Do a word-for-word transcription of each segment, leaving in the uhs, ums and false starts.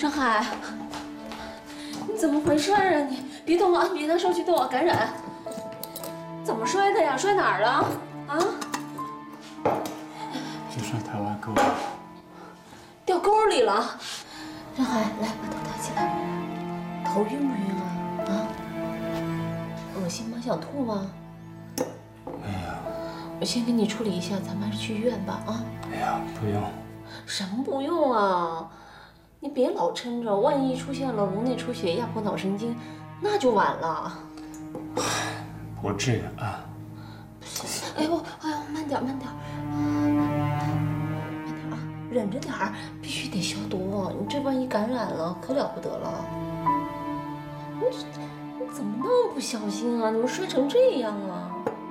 张海，你怎么回事啊你？别动啊，别让受气对我感染。怎么摔的呀？摔哪儿了？啊？ 就摔台湾沟里， 掉沟里了。张海，来，把头抬起来。头晕不晕啊？啊？恶心吗？想吐吗？ 没有。 我先给你处理一下，咱们还是去医院吧。啊？ 没有，不用。 什么不用啊？你别老撑着，万一出现了颅内出血、压迫脑神经，那就晚了。 不至于啊。 哎呦，哎呦，慢点，慢点，慢点啊，忍着点儿，必须得消毒。你这万一感染了，可了不得了。你这你怎么那么不小心啊？怎么摔成这样啊？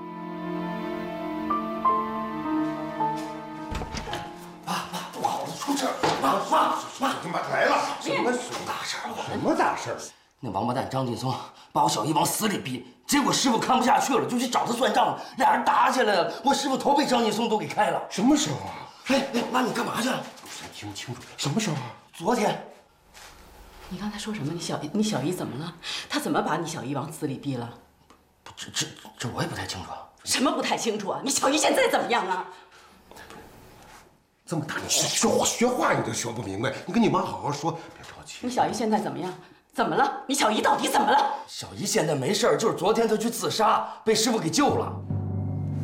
妈妈妈，你妈来了！什么什么大事儿？什么大事儿？ 那王八蛋张劲松把我小姨往死里逼，结果师傅看不下去了，就去找他算账，俩人打起来了。我师傅头被张劲松都给开了。 什么时候啊？ 哎哎，妈，你干嘛去了？ 先听清楚，什么时候啊？ 昨天。 你刚才说什么？你小你小姨怎么了？他怎么把你小姨往死里逼了？ 这这这我也不太清楚。 什么不太清楚啊？你小姨现在怎么样啊？ 这么大你学话学话你都学不明白，你跟你妈好好说，别着急。 你小姨现在怎么样？怎么了？你小姨到底怎么了？ 小姨现在没事儿，就是昨天她去自杀，被师傅给救了。